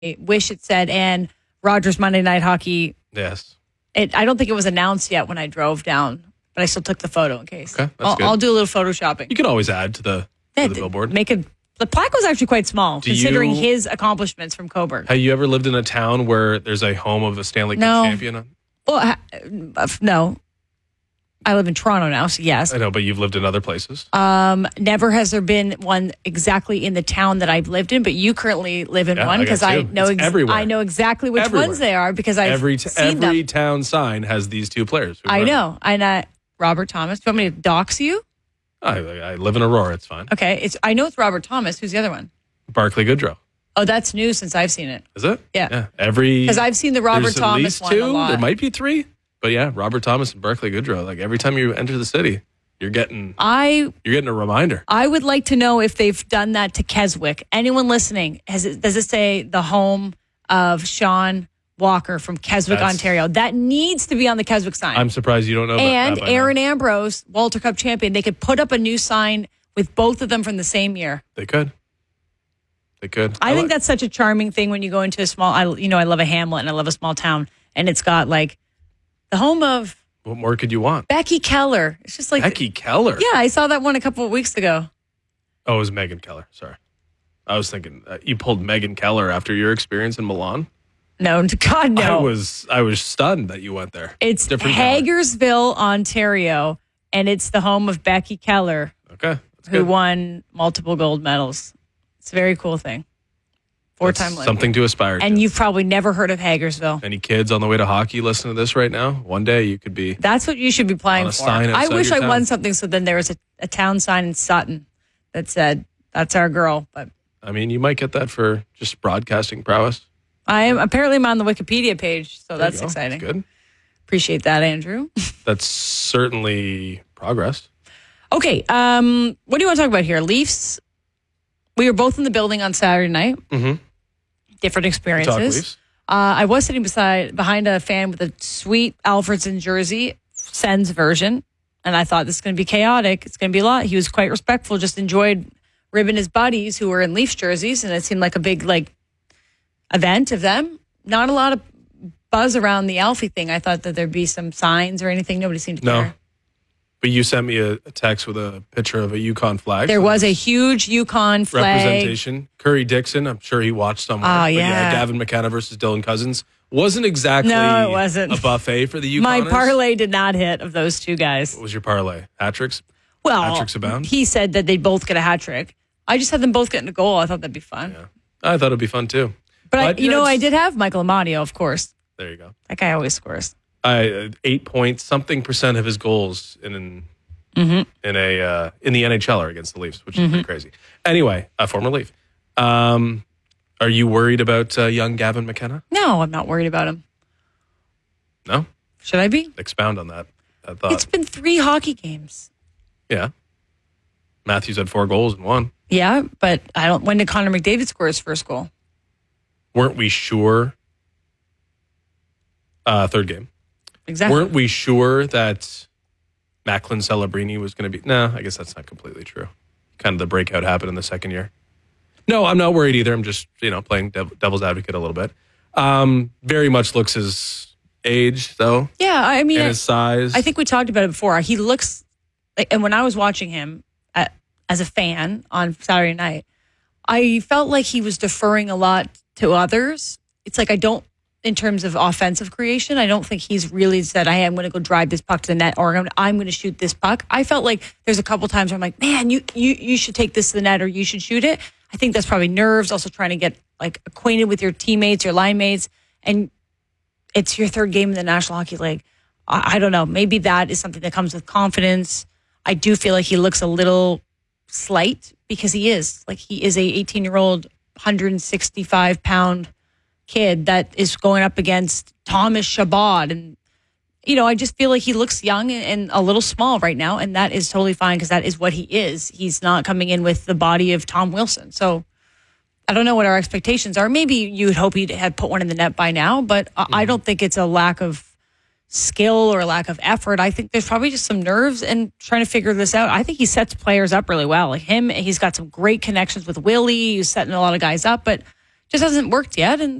wish it said, and Rogers Monday Night Hockey. Yes. I don't think it was announced yet when I drove down, but I still took the photo in case. Okay, that's good. I'll do a little photoshopping. You can always add to the billboard. The plaque was actually quite small, considering his accomplishments from Coburg. Have you ever lived in a town where there's a home of a Stanley Cup champion? Well, no. I live in Toronto now, so yes. I know, but you've lived in other places. Never has there been one exactly in the town that I've lived in, but you currently live in one because I know I know exactly which ones they are because I've seen them. Every town sign has these two players. I know. And Robert Thomas. Do you want me to dox you? I live in Aurora. It's fine. Okay. I know it's Robert Thomas. Who's the other one? Barclay Goodrow. Oh, that's new since I've seen it. Is it? Yeah. Because I've seen the Robert Thomas one a lot. There might be three. But yeah, Robert Thomas and Barclay Goodrow. Like every time you enter the city, you're getting a reminder. I would like to know if they've done that to Keswick. Anyone listening, does it say the home of Sean Walker from Keswick, Ontario? That needs to be on the Keswick sign. I'm surprised you don't know. And Aaron Ambrose, Walter Cup champion, they could put up a new sign with both of them from the same year. They could. I think that's such a charming thing when you go into a small. I love a hamlet and I love a small town, and it's got like the home of. What more could you want? Becky Keller. It's just like Becky Keller. Yeah, I saw that one a couple of weeks ago. Oh, it was Megan Keller. Sorry, I was thinking you pulled Megan Keller after your experience in Milan. No, God, no. I was stunned that you went there. It's Hagersville, Ontario, and it's the home of Becky Keller. Okay, who won multiple gold medals. It's a very cool thing. 4-time Olympic. Something to aspire to. And you've probably never heard of Hagersville. Any kids on the way to hockey listening to this right now? One day you could be. That's what you should be playing for. I wish I won something so then there was a town sign in Sutton that said, that's our girl. But I mean, you might get that for just broadcasting prowess. I'm on the Wikipedia page, so that's exciting. That's good. Appreciate that, Andrew. That's certainly progress. Okay, what do you want to talk about here? Leafs. We were both in the building on Saturday night. Mm-hmm. Different experiences. I was sitting behind a fan with a sweet Alfredson jersey, Sens version, and I thought this is going to be chaotic. It's going to be a lot. He was quite respectful, just enjoyed ribbing his buddies who were in Leafs jerseys, and it seemed like a big event of them. Not a lot of buzz around the Alfie thing. I thought that there'd be some signs or anything. Nobody seemed to care. But you sent me a text with a picture of a Yukon flag. There was a huge Yukon flag. Representation. Curry Dixon, I'm sure he watched somewhere. Oh, yeah. Gavin McKenna versus Dylan Cousins. Wasn't exactly it wasn't. A buffet for the Yukoners. My parlay did not hit of those two guys. What was your parlay? Hat tricks? Well, hat tricks abound? He said that they'd both get a hat trick. I just had them both getting a goal. I thought that'd be fun. Yeah. I thought it'd be fun, too. But I did have Michael Amadio, of course. There you go. That guy always scores. 8 points, something percent of his goals in the NHL are against the Leafs, which is pretty crazy. Anyway, a former Leaf. Are you worried about young Gavin McKenna? No, I'm not worried about him. No? Should I be? Expound on that thought. It's been 3 hockey games. Yeah. Matthews had 4 goals and 1. Yeah, but when did Connor McDavid score his first goal? Weren't we sure? Third game. Exactly. Weren't we sure that Macklin Celebrini was going to be... No, I guess that's not completely true. Kind of the breakout happened in the second year. No, I'm not worried either. I'm just, playing devil's advocate a little bit. Very much looks his age, though. Yeah, I mean... And his size. I think we talked about it before. He looks... And when I was watching him as a fan on Saturday night, I felt like he was deferring a lot to others. It's like in terms of offensive creation, I don't think he's really said, "Hey, I'm going to go drive this puck to the net," or "I'm going to shoot this puck." I felt like there's a couple times where I'm like, "Man, you should take this to the net, or you should shoot it." I think that's probably nerves, also trying to get acquainted with your teammates, your line mates, and it's your third game in the National Hockey League. I don't know. Maybe that is something that comes with confidence. I do feel like he looks a little slight because he is a 18-year-old, 165-pound kid that is going up against Thomas Chabot. And, I just feel like he looks young and a little small right now. And that is totally fine because that is what he is. He's not coming in with the body of Tom Wilson. So I don't know what our expectations are. Maybe you would hope he had put one in the net by now, but I don't think it's a lack of skill or a lack of effort. I think there's probably just some nerves and trying to figure this out. I think he sets players up really well. Like him, he's got some great connections with Willie. He's setting a lot of guys up, but Just hasn't worked yet. And